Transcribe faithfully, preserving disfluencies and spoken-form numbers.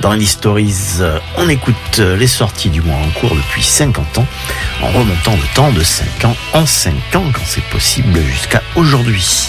Dans l'Histories, on écoute les sorties du mois en cours depuis cinquante ans, en remontant le temps de cinq ans en cinq ans, quand c'est possible, jusqu'à aujourd'hui.